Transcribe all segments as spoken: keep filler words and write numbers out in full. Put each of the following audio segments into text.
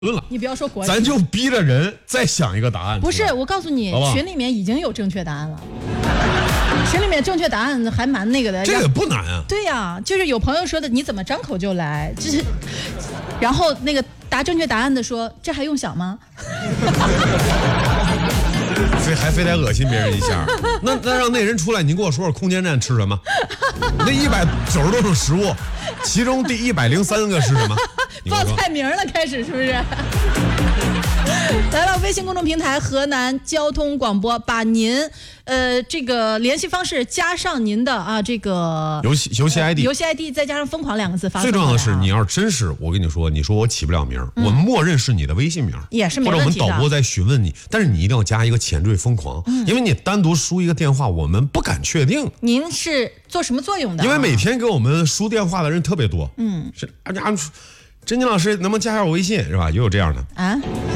了， 你不要说国咱就逼着人再想一个答案。 不是，我告诉你，群里面已经有正确答案了。群里面正确答案还蛮那个的， 这个不难啊。 对呀、啊，就是有朋友说的，你怎么张口就来？就是，然后那个答正确答案的说，这还用想吗？ 非还非得恶心别人一下，那那让那人出来，您给我说说空间站吃什么？那一百九十多种食物，其中第一百零三个是什么？ 报菜名了，开始是不是？来了，微信公众平台河南交通广播，把您呃这个联系方式加上您的啊这个游戏游戏 I D， 游戏 I D 再加上疯狂两个字发。 最重要的是，你要真是我跟你说，你说我起不了名，嗯、我默认是你的微信名， 也是没问题的。 或者我们导播在询问你，但是你一定要加一个前缀疯狂，嗯、因为你单独输一个电话，我们不敢确定。 您是做什么作用的、啊？ 因为每天给我们输电话的人特别多，嗯，是啊呀。珍妮老师，能不能加下我微信是吧？也有这样的啊，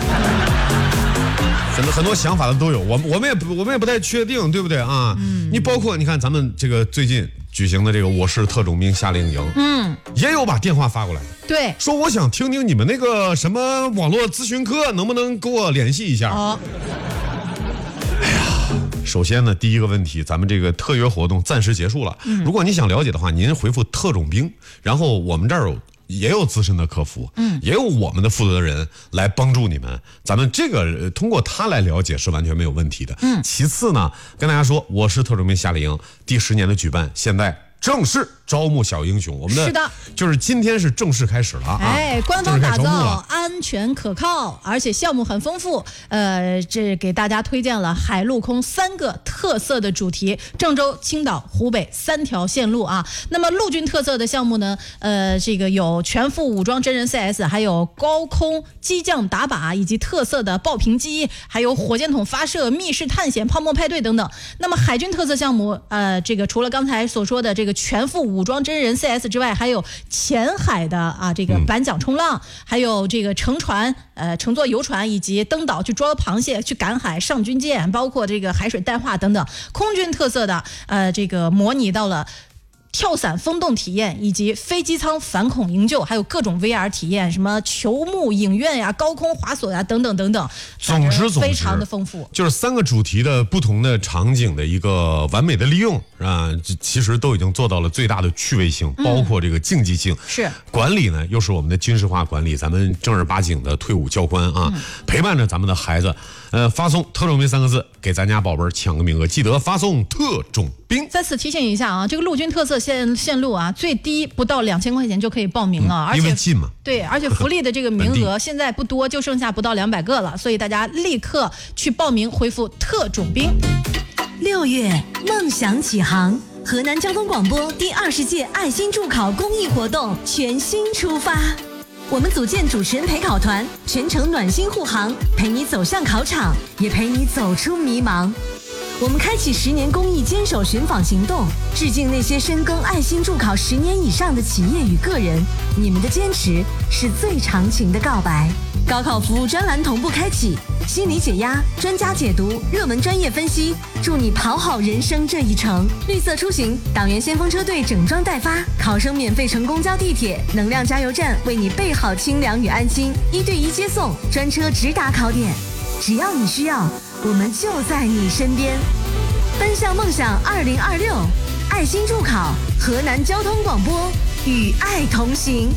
很多很多想法的都有，我们我们也不我们也不太确定，对不对啊？嗯，你包括你看咱们这个最近举行的这个我是特种兵夏令营，嗯，也有把电话发过来的， 对， 说我想听听你们那个什么网络咨询课，能不能给我联系一下？哦。哎呀，首先呢，第一个问题，咱们这个特约活动暂时结束了。嗯、如果你想了解的话，您回复特种兵，然后我们这儿有。也有资深的客服，嗯，也有我们的负责人来帮助你们。咱们这个通过他来了解是完全没有问题的。嗯，其次呢，跟大家说，我是特种兵夏令营第十年的举办，现在正式招募小英雄。我们的是的， 就是今天是正式开始了啊！ 哎，官方打造安全可靠，而且项目很丰富。呃，这给大家推荐了海陆空三个特色的主题，郑州、青岛、湖北三条线路啊。那么陆军特色的项目呢，呃，这个有全副武装真人 C S， 还有高空机降打靶，以及特色的爆屏机，还有火箭筒发射、密室探险、泡沫派对等等。那么海军特色项目，呃，这个除了刚才所说的这个全副武装真人 C S 之外，还有浅海的啊这个板桨冲浪，嗯、还有这个乘船呃乘坐游船以及登岛去捉螃蟹、去赶海、上军舰，包括这个海水淡化等等。空军特色的呃这个模拟到了跳伞风洞体验，以及飞机舱反恐营救，还有各种 V R 体验，什么球幕影院呀、高空滑索呀等等等等。 总之，总之非常的丰富， 就是三个主题的不同的场景的一个完美的利用啊，其实都已经做到了最大的趣味性，包括这个竞技性。 是、嗯、 管理呢，又是我们的军事化管理，咱们正儿八经的退伍教官啊，嗯、陪伴着咱们的孩子。呃，发送特种兵三个字给咱家宝贝儿抢个名额，记得发送特种兵。 在此提醒一下啊，这个陆军特色线线路啊，最低不到两千块钱就可以报名了，嗯、而且因为近嘛。 对，而且福利的这个名额现在不多，就剩下不到两百个了，所以大家立刻去报名，回复特种兵。 六月，梦想起航，河南交通广播第二十届爱心助考公益活动全新出发。我们组建主持人陪考团，全程暖心护航，陪你走向考场，也陪你走出迷茫。我们开启十年公益坚守寻访行动，致敬那些深耕爱心助考十年以上的企业与个人，你们的坚持是最长情的告白。高考服务专栏同步开启，心理解压、专家解读、热门专业分析，助你跑好人生这一程。绿色出行，党员先锋车队整装待发，考生免费乘公交地铁，能量加油站为你备好清凉与安心，一对一接送，专车直达考点。只要你需要，我们就在你身边。奔向梦想二零二六，爱心助考，河南交通广播与爱同行。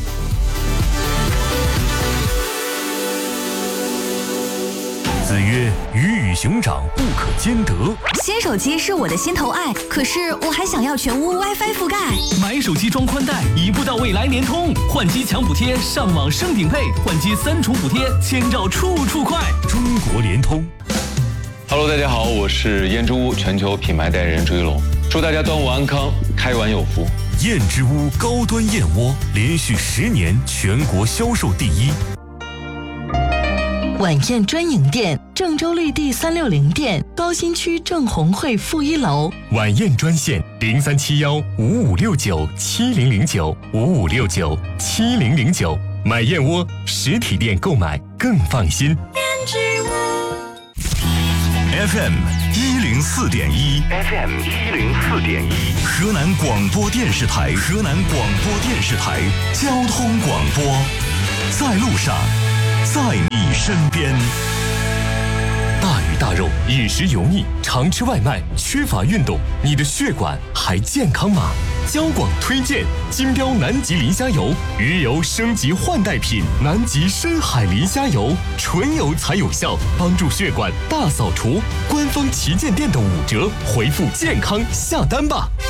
子曰：鱼与熊掌不可兼得。 新手机是我的心头爱，可是我还想要全屋 WiFi 覆盖。 买手机装宽带，一步到位来联通，换机抢补贴，上网升顶配，换机三重补贴，千兆处处快。中国联通。 Hello， 大家好，我是燕之屋全球品牌代言人朱一龙，祝大家端午安康，开碗有福。 燕之屋高端燕窝连续十年全国销售第一。 晚宴专营店，郑州绿地三六零店，高新区郑红汇负一楼。 晚宴专线零三七幺五五六九七零零九五五六九七零零九。买燕窝实体店购买更放心。 燕之屋 F M 一零四点一 ，F M 一零四点一，河南广播电视台，河南广播电视台交通广播，在路上。 在你身边。大鱼大肉，饮食油腻，常吃外卖，缺乏运动，你的血管还健康吗？交广推荐金标南极磷虾油，鱼油升级换代品，南极深海磷虾油，纯油才有效，帮助血管大扫除。官方旗舰店的五折，回复健康下单吧。